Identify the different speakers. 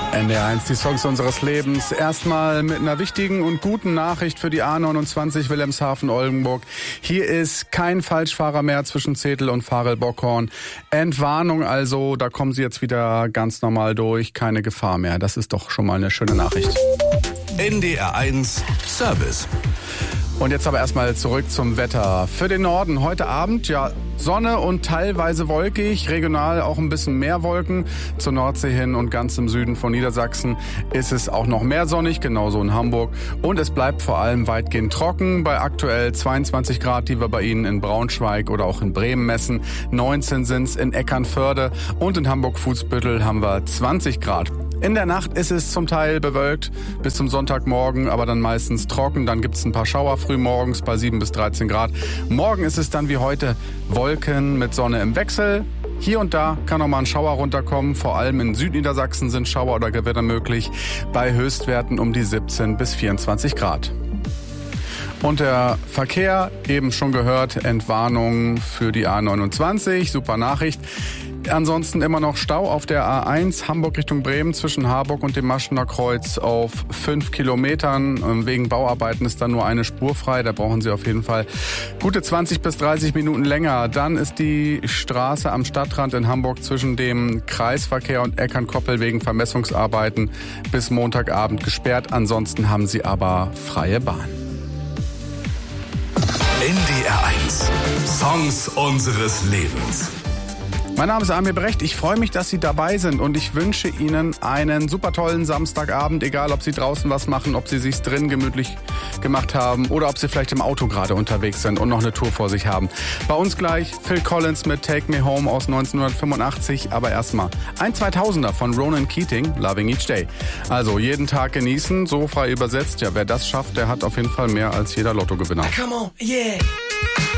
Speaker 1: NDR1, die Songs unseres Lebens. Erstmal mit einer wichtigen und guten Nachricht für die A29 Wilhelmshaven-Oldenburg. Hier ist kein Falschfahrer mehr zwischen Zetel und Varel-Bockhorn. Entwarnung also, da kommen Sie jetzt wieder ganz normal durch. Keine Gefahr mehr. Das ist doch schon mal eine schöne Nachricht.
Speaker 2: NDR1 Service.
Speaker 1: Und jetzt aber erstmal zurück zum Wetter. Für den Norden heute Abend, ja, Sonne und teilweise wolkig, regional auch ein bisschen mehr Wolken. Zur Nordsee hin und ganz im Süden von Niedersachsen ist es auch noch mehr sonnig, genauso in Hamburg. Und es bleibt vor allem weitgehend trocken, bei aktuell 22 Grad, die wir bei Ihnen in Braunschweig oder auch in Bremen messen. 19 sind's in Eckernförde und in Hamburg-Fuhlsbüttel haben wir 20 Grad. In der Nacht ist es zum Teil bewölkt bis zum Sonntagmorgen, aber dann meistens trocken. Dann gibt's ein paar Schauer frühmorgens bei 7 bis 13 Grad. Morgen ist es dann wie heute Wolken mit Sonne im Wechsel. Hier und da kann auch mal ein Schauer runterkommen. Vor allem in Südniedersachsen sind Schauer oder Gewitter möglich. Bei Höchstwerten um die 17 bis 24 Grad. Und der Verkehr, eben schon gehört, Entwarnung für die A29, super Nachricht. Ansonsten immer noch Stau auf der A1 Hamburg Richtung Bremen zwischen Harburg und dem Maschener Kreuz auf 5 Kilometern. Wegen Bauarbeiten ist da nur eine Spur frei. Da brauchen Sie auf jeden Fall gute 20 bis 30 Minuten länger. Dann ist die Straße am Stadtrand in Hamburg zwischen dem Kreisverkehr und Eckernkoppel wegen Vermessungsarbeiten bis Montagabend gesperrt. Ansonsten haben Sie aber freie Bahn.
Speaker 2: NDR1 Songs unseres Lebens.
Speaker 1: Mein Name ist Amir Brecht. Ich freue mich, dass Sie dabei sind und ich wünsche Ihnen einen super tollen Samstagabend, egal ob Sie draußen was machen, ob Sie sich's drin gemütlich gemacht haben oder ob Sie vielleicht im Auto gerade unterwegs sind und noch eine Tour vor sich haben. Bei uns gleich Phil Collins mit Take Me Home aus 1985, aber erstmal ein 2000er von Ronan Keating, Loving Each Day. Also jeden Tag genießen, so frei übersetzt. Ja, wer das schafft, der hat auf jeden Fall mehr als jeder Lottogewinner.
Speaker 3: Come on, yeah.